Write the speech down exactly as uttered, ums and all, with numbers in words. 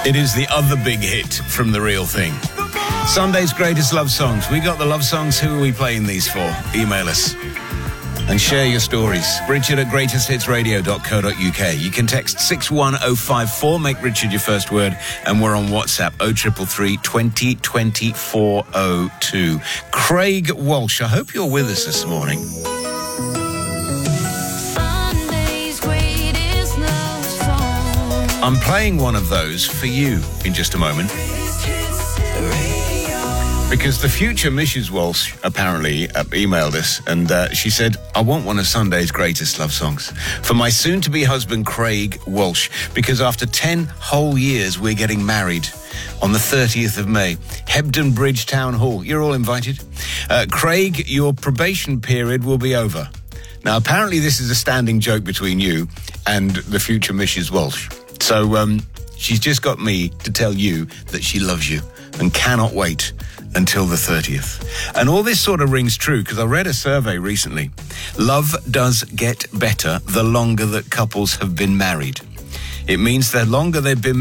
It is the other big hit from The Real Thing. Sunday's greatest love songs. We got the love songs. Who are we playing these for? Email us and share your stories. Richard at greatest hits radio dot co dot uk. You can text six one oh five four, make Richard your first word, and we're on WhatsApp oh three three three, twenty, twenty-four oh two. Craig Walsh, I hope you're with us this morning. I'm playing one of those for you in just a moment. Because the future Missus Walsh apparently uh, emailed us and uh, she said, I want one of Sunday's greatest love songs for my soon-to-be husband, Craig Walsh, because after ten whole years, we're getting married on the thirtieth of May. Hebden Bridge Town Hall. You're all invited. Uh, Craig, your probation period will be over. Now, apparently this is a standing joke between you and the future Missus Walsh. So um, she's just got me to tell you that she loves you and cannot wait until the thirtieth. And all this sort of rings true because I read a survey recently. Love does get better the longer that couples have been married. It means the longer they've been